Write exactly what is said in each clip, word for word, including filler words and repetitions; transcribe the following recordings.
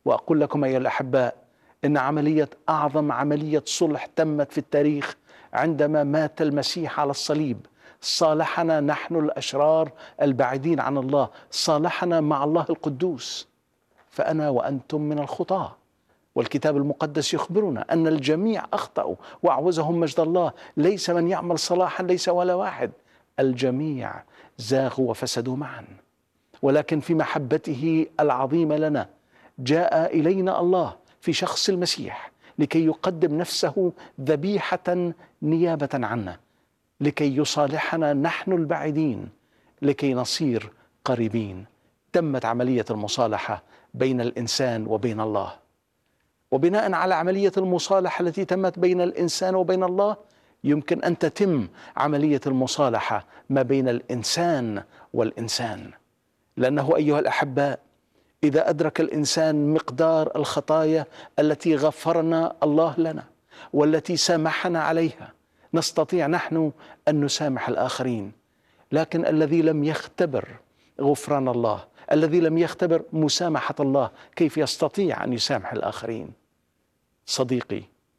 وأقول لكم أيها الأحباء إن عملية أعظم عملية صلح تمت في التاريخ عندما مات المسيح على الصليب. صالحنا نحن الأشرار البعيدين عن الله، صالحنا مع الله القدوس. فأنا وأنتم من الخطاة، والكتاب المقدس يخبرنا أن الجميع أخطأوا وأعوزهم مجد الله، ليس من يعمل صلاحا، ليس ولا واحد، الجميع زاغوا وفسدوا معا. ولكن في محبته العظيمة لنا جاء إلينا الله في شخص المسيح لكي يقدم نفسه ذبيحة نيابة عنا، لكي يصالحنا نحن البعيدين لكي نصير قريبين. تمت عملية المصالحة بين الإنسان وبين الله، وبناء على عملية المصالحة التي تمت بين الإنسان وبين الله يمكن أن تتم عملية المصالحة ما بين الإنسان والإنسان. لأنه أيها الأحباء إذا أدرك الإنسان مقدار الخطايا التي غفرنا الله لنا والتي سامحنا عليها، نستطيع نحن أن نسامح الآخرين. لكن الذي لم يختبر غفران الله، الذي لم يختبر مسامحة الله، كيف يستطيع أن يسامح الآخرين؟ صديقي،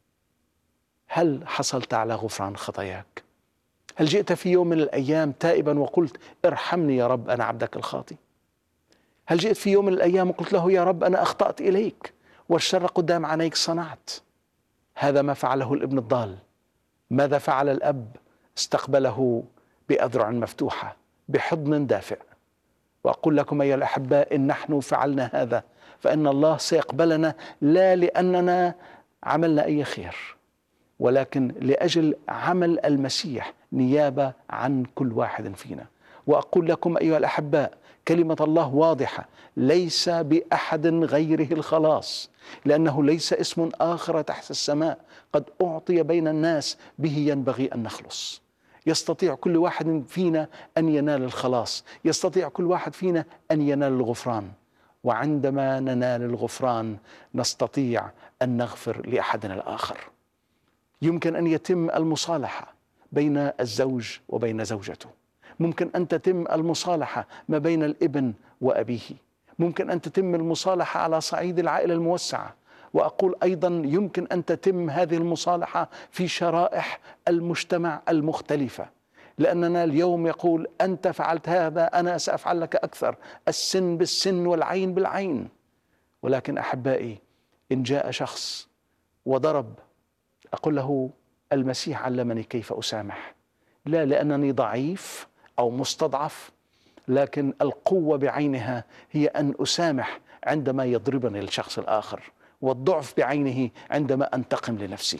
هل حصلت على غفران خطاياك؟ هل جئت في يوم من الأيام تائبا وقلت ارحمني يا رب أنا عبدك الخاطئ؟ هل جئت في يوم من الأيام وقلت له يا رب أنا أخطأت إليك والشر قدام عينيك صنعت؟ هذا ما فعله الابن الضال. ماذا فعل الأب؟ استقبله بأذرع مفتوحة، بحضن دافئ. وأقول لكم أيها الأحباء إن نحن فعلنا هذا فإن الله سيقبلنا، لا لأننا عملنا أي خير، ولكن لأجل عمل المسيح نيابة عن كل واحد فينا. وأقول لكم أيها الأحباء كلمة الله واضحة، ليس بأحد غيره الخلاص، لأنه ليس اسم آخر تحت السماء قد أعطي بين الناس به ينبغي أن نخلص. يستطيع كل واحد فينا أن ينال الخلاص، يستطيع كل واحد فينا أن ينال الغفران. وعندما ننال الغفران نستطيع أن نغفر لأحدنا الآخر. يمكن أن يتم المصالحة بين الزوج وبين زوجته، ممكن أن تتم المصالحة ما بين الابن وأبيه، ممكن أن تتم المصالحة على صعيد العائلة الموسعة. وأقول أيضا يمكن أن تتم هذه المصالحة في شرائح المجتمع المختلفة، لأننا اليوم يقول أنت فعلت هذا أنا سأفعل لك أكثر، السن بالسن والعين بالعين. ولكن أحبائي إن جاء شخص وضرب، أقول له المسيح علمني كيف أسامح، لا لأنني ضعيف أو مستضعف، لكن القوة بعينها هي أن أسامح عندما يضربني الشخص الآخر، والضعف بعينه عندما أنتقم لنفسي.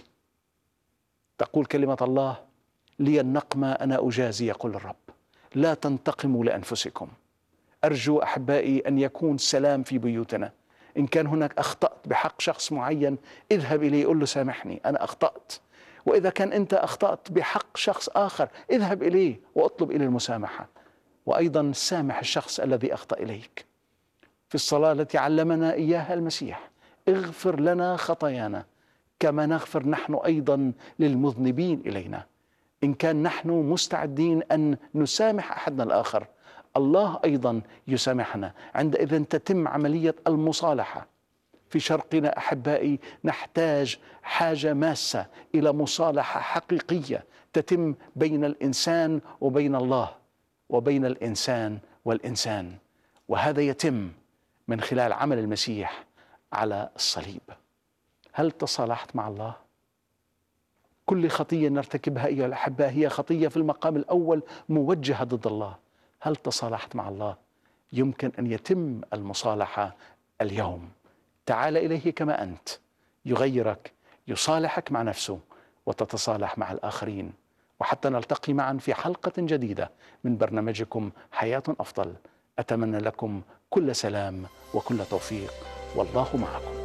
تقول كلمة الله لي النقمة أنا أجازي يقول الرب، لا تنتقموا لأنفسكم. أرجو أحبائي أن يكون سلام في بيوتنا. إن كان هناك أخطأت بحق شخص معين اذهب إليه قل له سامحني أنا أخطأت. وإذا كان أنت أخطأت بحق شخص آخر اذهب إليه واطلب إليه المسامحة، وأيضا سامح الشخص الذي أخطأ إليك. في الصلاة التي علمنا إياها المسيح اغفر لنا خطايانا كما نغفر نحن أيضا للمذنبين إلينا. إن كان نحن مستعدين أن نسامح أحدنا الآخر، الله أيضا يسامحنا. عندئذ تتم عملية المصالحة. في شرقنا أحبائي نحتاج حاجة ماسة إلى مصالحة حقيقية تتم بين الإنسان وبين الله، وبين الإنسان والإنسان، وهذا يتم من خلال عمل المسيح على الصليب. هل تصالحت مع الله؟ كل خطية نرتكبها أيها الأحباء هي خطية في المقام الأول موجهة ضد الله. هل تصالحت مع الله؟ يمكن أن يتم المصالحة اليوم. تعال إليه كما أنت، يغيرك، يصالحك مع نفسه وتتصالح مع الآخرين. وحتى نلتقي معا في حلقة جديدة من برنامجكم حياة أفضل، أتمنى لكم كل سلام وكل توفيق، والله معكم.